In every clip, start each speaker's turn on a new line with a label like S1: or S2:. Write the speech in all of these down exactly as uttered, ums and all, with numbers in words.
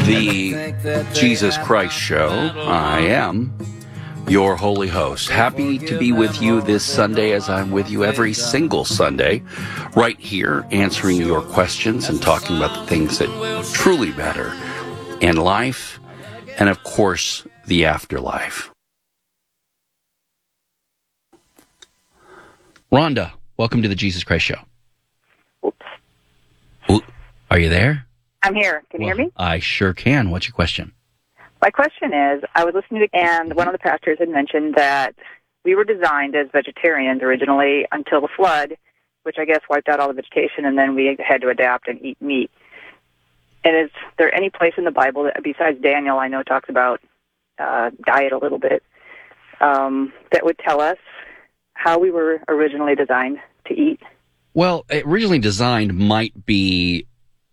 S1: The Jesus Christ Show. I am your holy host. Happy to be with you this Sunday, as I'm with you every single Sunday, right here, answering your questions and talking about the things that truly matter in life, and of course, the afterlife. Rhonda, welcome to the Jesus Christ Show.
S2: Oops.
S1: Ooh, are you there?
S2: I'm here. Can you
S1: well,
S2: hear me?
S1: I sure can. What's your question?
S2: My question is, I was listening to, and one of the pastors had mentioned that we were designed as vegetarians originally until the flood, which I guess wiped out all the vegetation, and then we had to adapt and eat meat. And is there any place in the Bible, that, besides Daniel, I know talks about uh, diet a little bit, um, that would tell us how we were originally designed to eat?
S1: Well, originally designed might be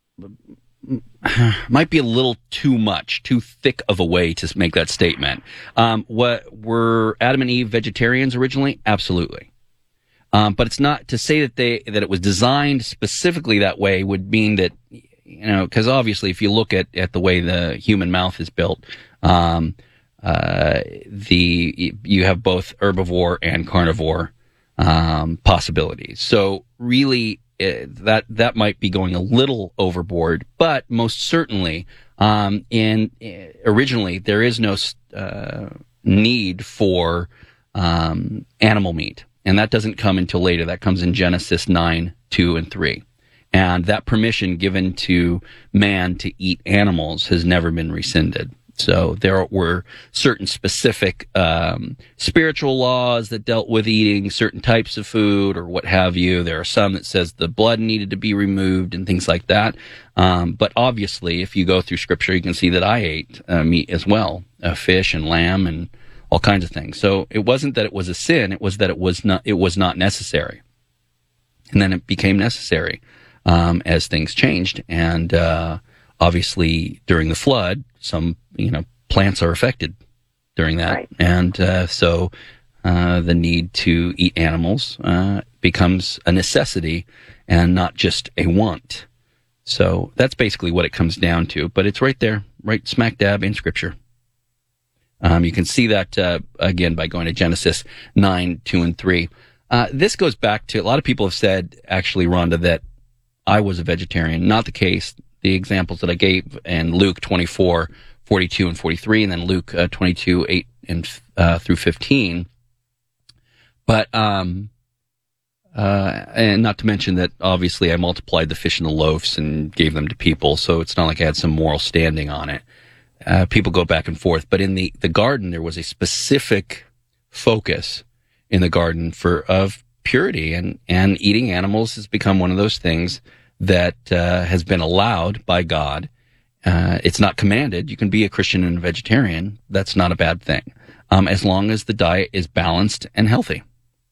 S1: might be a little too much, too thick of a way to make that statement. Um, what were Adam and Eve vegetarians originally? Absolutely. Um, but it's not to say that they that it was designed specifically that way would mean that, you know, because obviously if you look at, at the way the human mouth is built, um, uh, the you have both herbivore and carnivore um, possibilities. So really, uh, that that might be going a little overboard. But most certainly, um, in uh, originally there is no uh, need for um, animal meat, and that doesn't come until later. That comes in Genesis nine, two, and three. And that permission given to man to eat animals has never been rescinded. So there were certain specific um, spiritual laws that dealt with eating certain types of food or what have you. There are some that says the blood needed to be removed and things like that. Um, but obviously, if you go through Scripture, you can see that I ate uh, meat as well, uh, fish and lamb and all kinds of things. So it wasn't that it was a sin; it was that it was not it was not necessary, and then it became necessary. Um, as things changed, and uh, obviously during the flood, some you know plants are affected during that,
S2: right.
S1: and uh, so uh, the need to eat animals uh, becomes a necessity and not just a want. So that's basically what it comes down to. But it's right there, right smack dab in Scripture. Um, you can see that uh, again by going to Genesis nine, two, and three. Uh, this goes back to a lot of people have said, actually, Rhonda, that I was a vegetarian. Not the case. The examples that I gave in Luke twenty-four, forty-two, and forty-three, and then Luke uh, twenty-two, eight and uh, through fifteen. But, um, uh, and not to mention that obviously I multiplied the fish and the loaves and gave them to people, so it's not like I had some moral standing on it. Uh, people go back and forth. But in the, the garden, there was a specific focus in the garden for of purity, and, and eating animals has become one of those things that uh, has been allowed by God. Uh, it's not commanded. You can be a Christian and a vegetarian. That's not a bad thing, um, as long as the diet is balanced and healthy.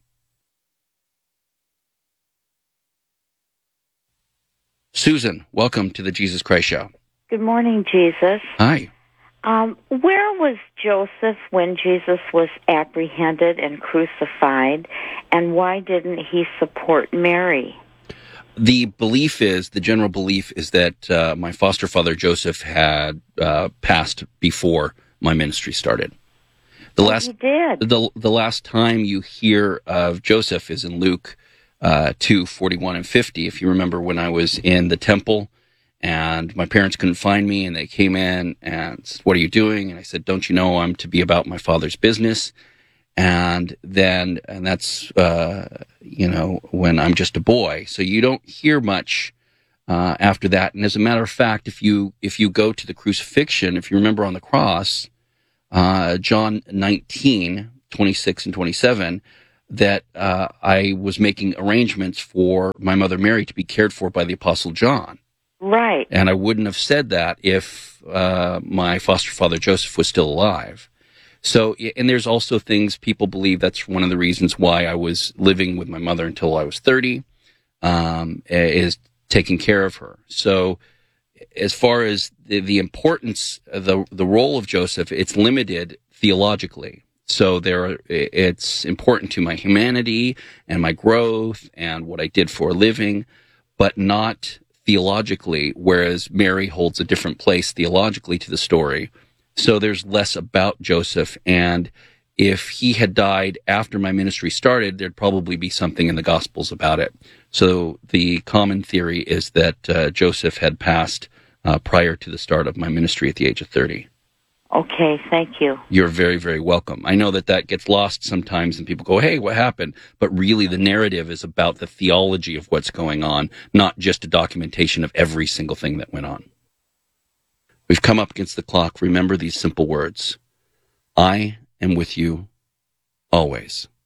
S1: Susan, welcome to the Jesus Christ Show.
S3: Good morning, Jesus.
S1: Hi.
S3: Um, where was Joseph when Jesus was apprehended and crucified, and why didn't he support Mary?
S1: The belief is, the general belief is that uh, my foster father Joseph had uh, passed before my ministry started. The
S3: oh,
S1: last,
S3: he did.
S1: The the last time you hear of Joseph is in Luke uh, two, forty-one and fifty. If you remember when I was in the temple, and my parents couldn't find me, and they came in and said, "What are you doing?" And I said, "Don't you know I'm to be about my Father's business?" And then, and that's, uh, you know, when I'm just a boy. So you don't hear much uh, after that. And as a matter of fact, if you if you go to the crucifixion, if you remember on the cross, uh, John nineteen, twenty-six and twenty-seven, that uh, I was making arrangements for my mother Mary to be cared for by the Apostle John.
S3: Right.
S1: And I wouldn't have said that if uh, my foster father Joseph was still alive. So, and there's also things people believe that's one of the reasons why I was living with my mother until I was thirty, um, is taking care of her. So, as far as the, the importance, the the role of Joseph, it's limited theologically. So there, it's important to my humanity and my growth and what I did for a living, but not theologically, whereas Mary holds a different place theologically to the story. So there's less about Joseph, and if he had died after my ministry started, there'd probably be something in the Gospels about it. So the common theory is that uh, Joseph had passed uh, prior to the start of my ministry at the age of thirty.
S3: Okay, thank you.
S1: You're very, very welcome. I know that that gets lost sometimes and people go, hey, what happened? But really the narrative is about the theology of what's going on, not just a documentation of every single thing that went on. We've come up against the clock. Remember these simple words. I am with you always.